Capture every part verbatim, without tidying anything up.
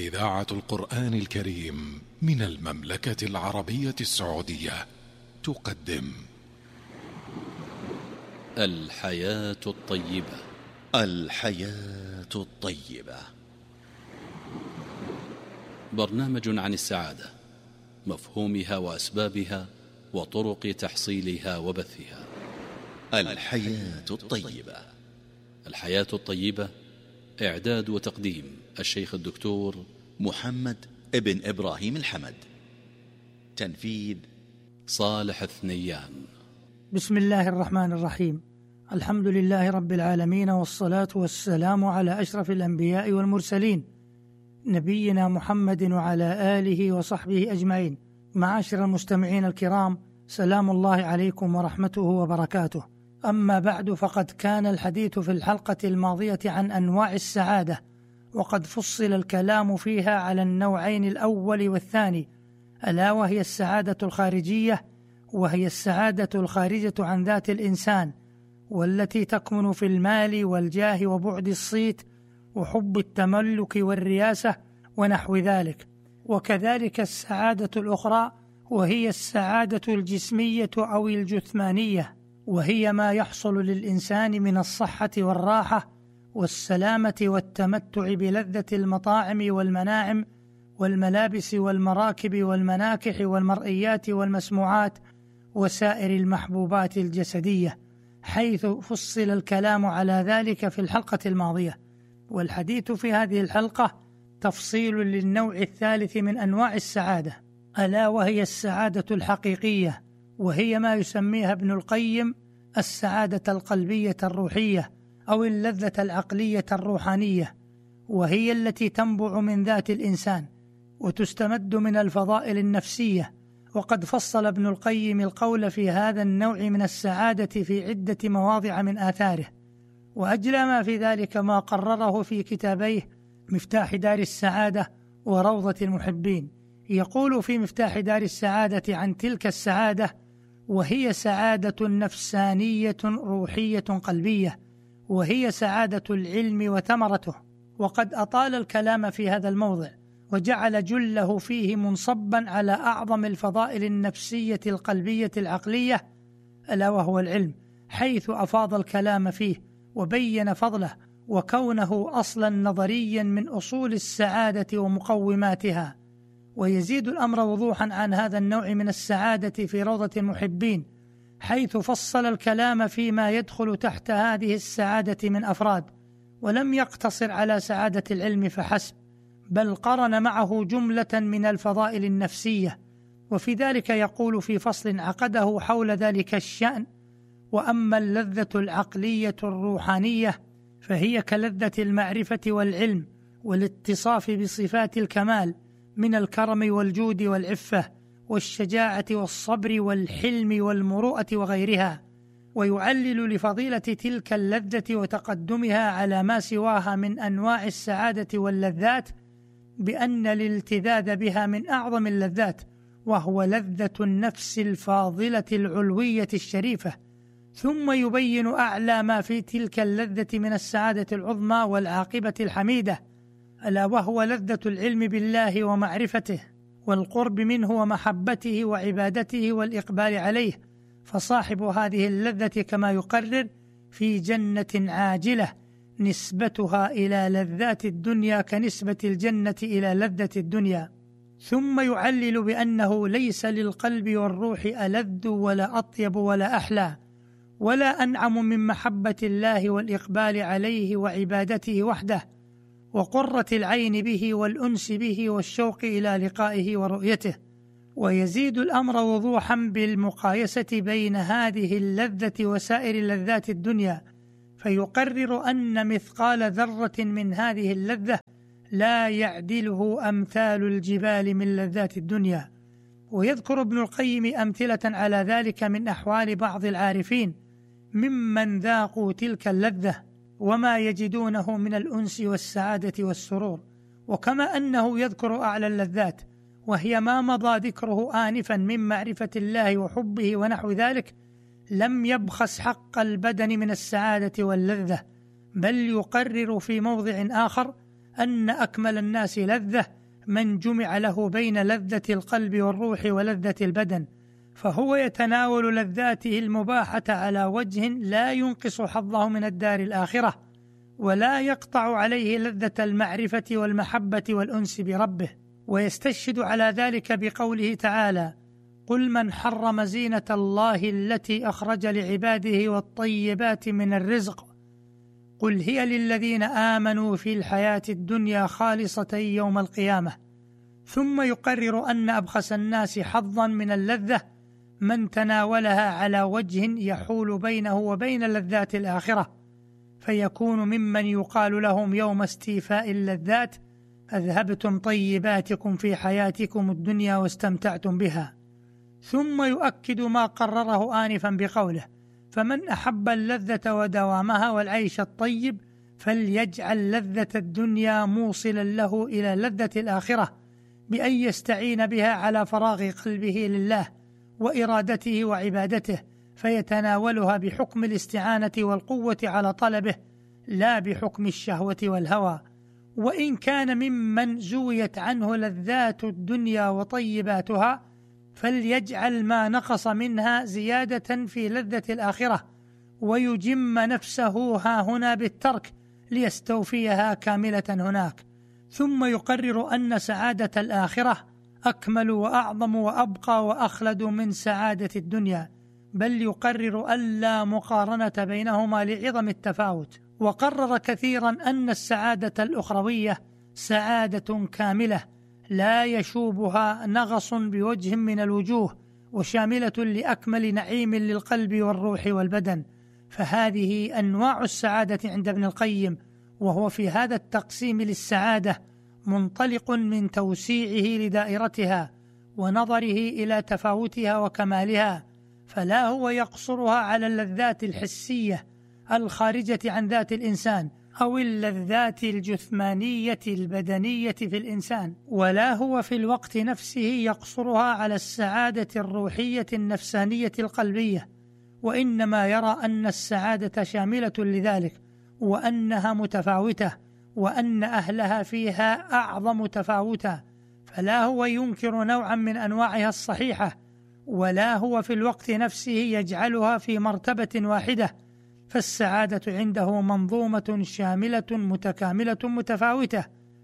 إذاعة القرآن الكريم من المملكة العربية السعودية تقدم الحياة الطيبة. الحياة الطيبة، برنامج عن السعادة، مفهومها وأسبابها وطرق تحصيلها وبثها. الحياة الطيبة. الحياة الطيبة، إعداد وتقديم الشيخ الدكتور محمد ابن إبراهيم الحمد، تنفيذ صالح الثنيان. بسم الله الرحمن الرحيم. الحمد لله رب العالمين، والصلاة والسلام على أشرف الأنبياء والمرسلين، نبينا محمد وعلى آله وصحبه أجمعين. معاشر المستمعين الكرام، سلام الله عليكم ورحمته وبركاته. أما بعد، فقد كان الحديث في الحلقة الماضية عن أنواع السعادة، وقد فصل الكلام فيها على النوعين الأول والثاني، ألا وهي السعادة الخارجية، وهي السعادة الخارجة عن ذات الإنسان، والتي تكمن في المال والجاه وبعد الصيت وحب التملك والرياسة ونحو ذلك. وكذلك السعادة الأخرى، وهي السعادة الجسمية أو الجثمانية، وهي ما يحصل للإنسان من الصحة والراحة والسلامة والتمتع بلذة المطاعم والمناعم والملابس والمراكب والمناكح والمرئيات والمسموعات وسائر المحبوبات الجسدية، حيث فصل الكلام على ذلك في الحلقة الماضية. والحديث في هذه الحلقة تفصيل للنوع الثالث من أنواع السعادة، ألا وهي السعادة الحقيقية، وهي ما يسميها ابن القيم السعادة القلبية الروحية أو اللذة العقلية الروحانية، وهي التي تنبع من ذات الإنسان وتستمد من الفضائل النفسية. وقد فصل ابن القيم القول في هذا النوع من السعادة في عدة مواضع من آثاره، وأجلى ما في ذلك ما قرره في كتابيه مفتاح دار السعادة وروضة المحبين. يقول في مفتاح دار السعادة عن تلك السعادة: وهي سعادة نفسانية روحية قلبية، وهي سعادة العلم وثمرته. وقد أطال الكلام في هذا الموضع، وجعل جله فيه منصبا على أعظم الفضائل النفسية القلبية العقلية، ألا وهو العلم، حيث أفاض الكلام فيه وبين فضله وكونه أصلا نظريا من أصول السعادة ومقوماتها. ويزيد الأمر وضوحا عن هذا النوع من السعادة في روضة المحبين، حيث فصل الكلام فيما يدخل تحت هذه السعادة من أفراد، ولم يقتصر على سعادة العلم فحسب، بل قرن معه جملة من الفضائل النفسية. وفي ذلك يقول في فصل عقده حول ذلك الشأن: وأما اللذة العقلية الروحانية فهي كلذة المعرفة والعلم والاتصاف بصفات الكمال من الكرم والجود والعفة والشجاعة والصبر والحلم والمروءة وغيرها. ويعلل لفضيلة تلك اللذة وتقدمها على ما سواها من أنواع السعادة واللذات بأن الالتذاذ بها من أعظم اللذات، وهو لذة النفس الفاضلة العلوية الشريفة. ثم يبين أعلى ما في تلك اللذة من السعادة العظمى والعاقبة الحميدة، ألا وهو لذة العلم بالله ومعرفته والقرب منه ومحبته وعبادته والإقبال عليه. فصاحب هذه اللذة كما يقرر في جنة عاجلة نسبتها إلى لذات الدنيا كنسبة الجنة إلى لذة الدنيا. ثم يعلل بأنه ليس للقلب والروح ألذ ولا أطيب ولا أحلى ولا أنعم من محبة الله والإقبال عليه وعبادته وحده، وقرة العين به والأنس به والشوق إلى لقائه ورؤيته. ويزيد الأمر وضوحا بالمقايسة بين هذه اللذة وسائر لذات الدنيا، فيقرر أن مثقال ذرة من هذه اللذة لا يعدله أمثال الجبال من لذات الدنيا. ويذكر ابن القيم أمثلة على ذلك من أحوال بعض العارفين ممن ذاقوا تلك اللذة وما يجدونه من الأنس والسعادة والسرور. وكما أنه يذكر أعلى اللذات وهي ما مضى ذكره آنفا من معرفة الله وحبه ونحو ذلك، لم يبخس حق البدن من السعادة واللذة، بل يقرر في موضع آخر أن أكمل الناس لذة من جمع له بين لذة القلب والروح ولذة البدن، فهو يتناول لذاته المباحة على وجه لا ينقص حظه من الدار الآخرة، ولا يقطع عليه لذة المعرفة والمحبة والأنس بربه. ويستشهد على ذلك بقوله تعالى: قل من حرم زينة الله التي أخرج لعباده والطيبات من الرزق قل هي للذين آمنوا في الحياة الدنيا خالصة يوم القيامة. ثم يقرر أن أبخس الناس حظا من اللذة من تناولها على وجه يحول بينه وبين لذات الآخرة، فيكون ممن يقال لهم يوم استيفاء اللذات: أذهبتم طيباتكم في حياتكم الدنيا واستمتعتم بها. ثم يؤكد ما قرره آنفا بقوله: فمن أحب اللذة ودوامها والعيش الطيب فليجعل لذة الدنيا موصلا له إلى لذة الآخرة بأن يستعين بها على فراغ قلبه لله وإرادته وعبادته، فيتناولها بحكم الاستعانة والقوة على طلبه لا بحكم الشهوة والهوى. وإن كان ممن زويت عنه لذات الدنيا وطيباتها فليجعل ما نقص منها زيادة في لذة الآخرة ويجم نفسه ها هنا بالترك ليستوفيها كاملة هناك. ثم يقرر أن سعادة الآخرة أكمل وأعظم وأبقى وأخلد من سعادة الدنيا، بل يقرر ألا مقارنة بينهما لعظم التفاوت. وقرر كثيرا أن السعادة الأخروية سعادة كاملة لا يشوبها نغص بوجه من الوجوه، وشاملة لأكمل نعيم للقلب والروح والبدن. فهذه أنواع السعادة عند ابن القيم، وهو في هذا التقسيم للسعادة منطلق من توسيعه لدائرتها ونظره إلى تفاوتها وكمالها، فلا هو يقصرها على اللذات الحسية الخارجة عن ذات الإنسان أو اللذات الجثمانية البدنية في الإنسان، ولا هو في الوقت نفسه يقصرها على السعادة الروحية النفسانية القلبية، وإنما يرى أن السعادة شاملة لذلك، وأنها متفاوتة، وأن أهلها فيها أعظم تفاوتا، فلا هو ينكر نوعا من أنواعها الصحيحة، ولا هو في الوقت نفسه يجعلها في مرتبة واحدة. فالسعادة عنده منظومة شاملة متكاملة متفاوتة،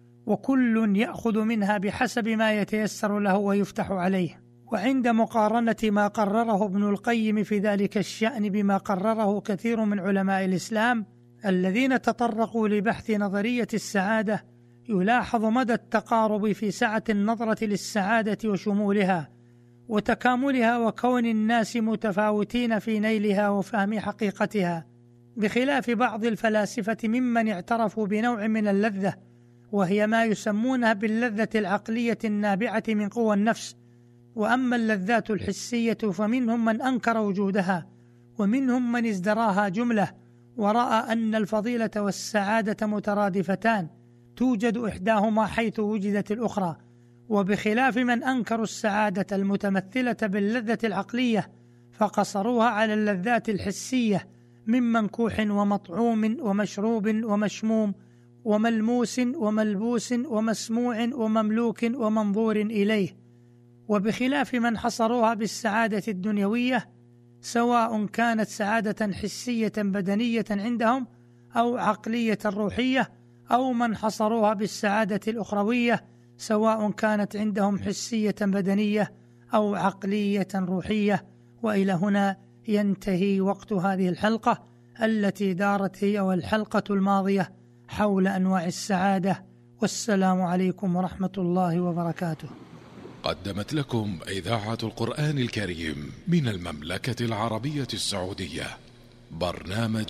وكل يأخذ منها بحسب ما يتيسر له ويفتح عليه. وعند مقارنة ما قرره ابن القيم في ذلك الشأن بما قرره كثير من علماء الإسلام الذين تطرقوا لبحث نظرية السعادة، يلاحظ مدى التقارب في سعة النظرة للسعادة وشمولها وتكاملها، وكون الناس متفاوتين في نيلها وفهم حقيقتها، بخلاف بعض الفلاسفة ممن اعترفوا بنوع من اللذة، وهي ما يسمونها باللذة العقلية النابعة من قوى النفس. وأما اللذات الحسية فمنهم من أنكر وجودها، ومنهم من ازدراها جملة، ورأى أن الفضيلة والسعادة مترادفتان توجد إحداهما حيث وجدت الأخرى. وبخلاف من أنكروا السعادة المتمثلة باللذة العقلية فقصروها على اللذات الحسية من منكوح ومطعوم ومشروب ومشموم وملموس وملبوس ومسموع ومملوك ومنظور إليه. وبخلاف من حصروها بالسعادة الدنيوية، سواء كانت سعادة حسية بدنية عندهم أو عقلية روحية، أو من حصروها بالسعادة الأخروية، سواء كانت عندهم حسية بدنية أو عقلية روحية. وإلى هنا ينتهي وقت هذه الحلقة التي دارت هي والحلقة الماضية حول أنواع السعادة. والسلام عليكم ورحمة الله وبركاته. قدمت لكم إذاعة القرآن الكريم من المملكة العربية السعودية برنامج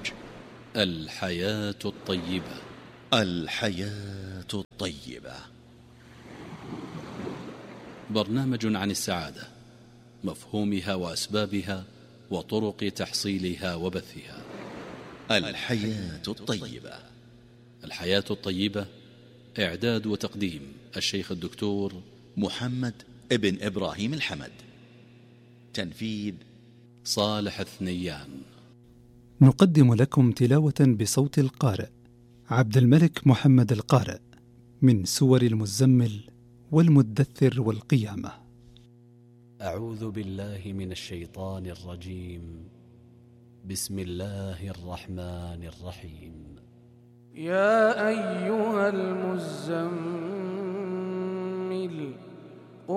الحياة الطيبة. الحياة الطيبة، برنامج عن السعادة، مفهومها وأسبابها وطرق تحصيلها وبثها. الحياة الطيبة. الحياة الطيبة، إعداد وتقديم الشيخ الدكتور محمد ابن إبراهيم الحمد. تنفيذ صالح الثنيان. نقدم لكم تلاوة بصوت القارئ عبد الملك محمد القارئ من سور المزمل والمدثر والقيامة. أعوذ بالله من الشيطان الرجيم. بسم الله الرحمن الرحيم. يا أيها المزمل